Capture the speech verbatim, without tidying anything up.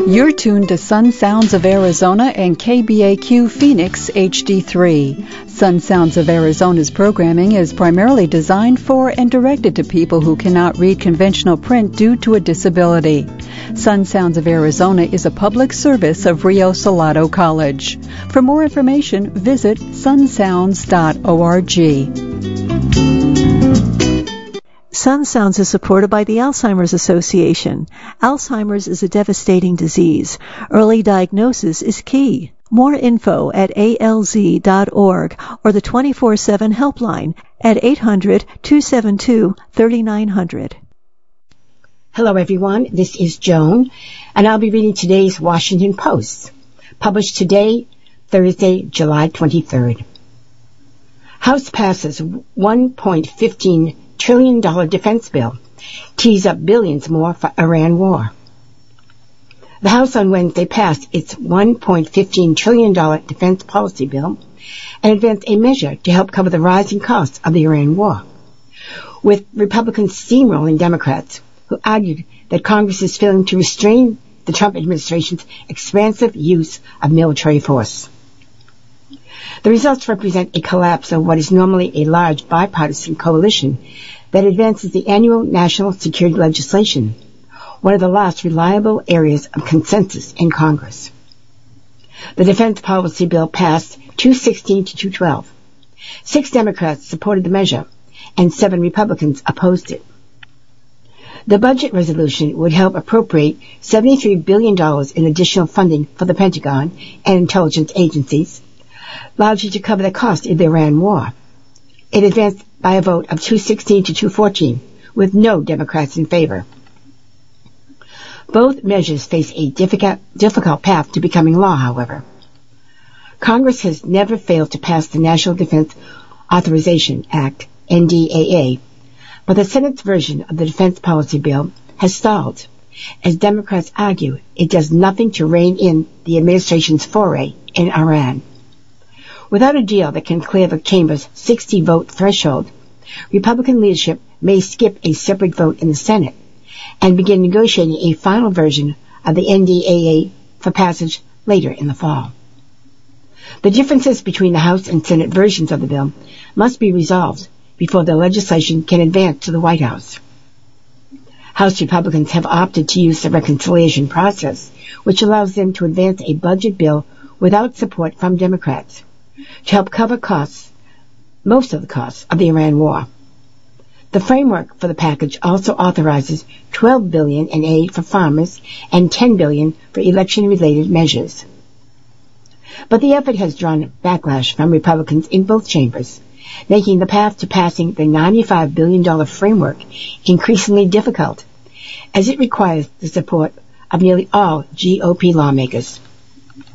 You're tuned to Sun Sounds of Arizona and K B A Q Phoenix H D three. Sun Sounds of Arizona's programming is primarily designed for and directed to people who cannot read conventional print due to a disability. Sun Sounds of Arizona is a public service of Rio Salado College. For more information, visit sun sounds dot org. Sun Sounds is supported by the Alzheimer's Association. Alzheimer's is a devastating disease. Early diagnosis is key. More info at A L Z dot org or the twenty-four seven helpline at eight hundred, two seven two, three nine zero zero. Hello everyone, this is Joan, and I'll be reading today's Washington Post, published today, Thursday, July twenty-third. House passes one point one five trillion dollars defense bill, tees up billions more for Iran war. The House on Wednesday passed its one point one five trillion dollars defense policy bill and advanced a measure to help cover the rising costs of the Iran war, with Republicans steamrolling Democrats who argued that Congress is failing to restrain the Trump administration's expansive use of military force. The results represent a collapse of what is normally a large bipartisan coalition that advances the annual national security legislation, one of the last reliable areas of consensus in Congress. The defense policy bill passed two sixteen to two twelve. Six Democrats supported the measure, and seven Republicans opposed it. The budget resolution would help appropriate seventy-three billion dollars in additional funding for the Pentagon and intelligence agencies, largely to cover the cost of the Iran war. It advanced by a vote of two sixteen to two fourteen, with no Democrats in favor. Both measures face a difficult, difficult path to becoming law, however. Congress has never failed to pass the National Defense Authorization Act, N D A A, but the Senate's version of the defense policy bill has stalled. As Democrats argue, it does nothing to rein in the administration's foray in Iran. Without a deal that can clear the chamber's sixty-vote threshold, Republican leadership may skip a separate vote in the Senate and begin negotiating a final version of the N D A A for passage later in the fall. The differences between the House and Senate versions of the bill must be resolved before the legislation can advance to the White House. House Republicans have opted to use the reconciliation process, which allows them to advance a budget bill without support from Democrats, to help cover costs, most of the costs of the Iran war. The framework for the package also authorizes twelve billion dollars in aid for farmers and ten billion dollars for election-related measures. But the effort has drawn backlash from Republicans in both chambers, making the path to passing the ninety-five billion dollars framework increasingly difficult, as it requires the support of nearly all G O P lawmakers.